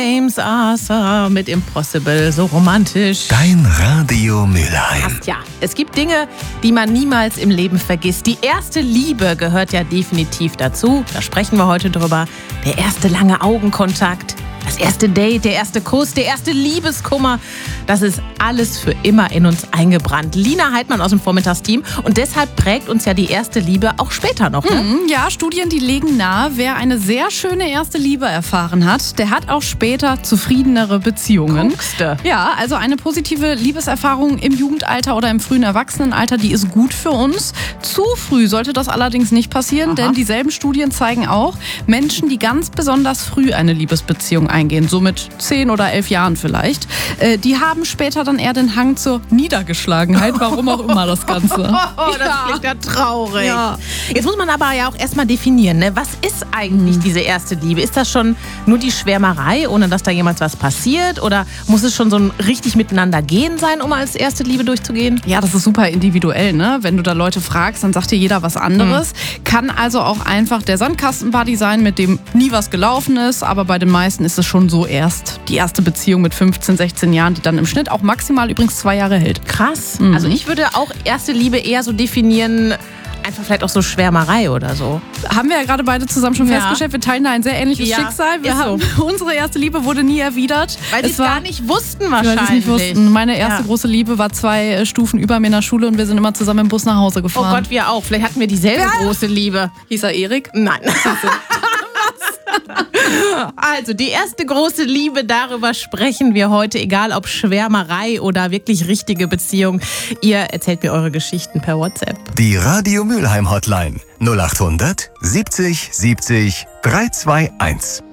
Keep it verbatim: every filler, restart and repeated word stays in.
James Arthur mit Impossible, so romantisch. Dein Radio Mülheim. Passt ja. Es gibt Dinge, die man niemals im Leben vergisst. Die erste Liebe gehört ja definitiv dazu. Da sprechen wir heute drüber. Der erste lange Augenkontakt, das erste Date, der erste Kuss, der erste Liebeskummer. Das ist alles für immer in uns eingebrannt. Lina Heidmann aus dem Vormittagsteam. Und deshalb prägt uns ja die erste Liebe auch später noch. Ne? Mhm, ja, Studien, die legen nahe, wer eine sehr schöne erste Liebe erfahren hat, der hat auch später zufriedenere Beziehungen. Guckste. Ja, also eine positive Liebeserfahrung im Jugendalter oder im frühen Erwachsenenalter, die ist gut für uns. Zu früh sollte das allerdings nicht passieren, Aha. denn dieselben Studien zeigen auch, Menschen, die ganz besonders früh eine Liebesbeziehung eingehen, so mit zehn oder elf Jahren vielleicht, äh, die haben später dann eher den Hang zur Niedergeschlagenheit, warum auch immer das Ganze. Oh, das Ja. klingt ja traurig. Ja. Jetzt muss man aber ja auch erstmal definieren, ne? Was ist eigentlich Mhm. diese erste Liebe? Ist das schon nur die Schwärmerei, ohne dass da jemals was passiert? Oder muss es schon so ein richtig miteinander gehen sein, um als erste Liebe durchzugehen? Ja, das ist super individuell, ne? Wenn du da Leute fragst, dann sagt dir jeder was anderes. Mhm. Kann also auch einfach der Sandkastenbuddy sein, mit dem nie was gelaufen ist, aber bei den meisten ist es schon so erst die erste Beziehung mit fünfzehn, sechzehn Jahren, die dann im Schnitt auch maximal übrigens zwei Jahre hält. Krass. Mhm. Also ich würde auch erste Liebe eher so definieren, einfach vielleicht auch so Schwärmerei oder so. Haben wir ja gerade beide zusammen schon Ja. festgestellt, wir teilen da ein sehr ähnliches Ja, Schicksal. Wir ist haben, unsere erste Liebe wurde nie erwidert. Weil sie Es es war- gar nicht wussten Weil wahrscheinlich. sie es nicht wussten. Meine erste Ja. große Liebe war zwei äh, Stufen über mir in der Schule und wir sind immer zusammen im Bus nach Hause Oh gefahren. Gott, wir auch. Vielleicht hatten wir dieselbe Ja. große Liebe. Hieß er Erik? Nein. Also, die erste große Liebe, darüber sprechen wir heute, egal ob Schwärmerei oder wirklich richtige Beziehung. Ihr erzählt mir eure Geschichten per WhatsApp. Die Radio Mülheim Hotline null acht hundert siebzig siebzig drei zwei eins.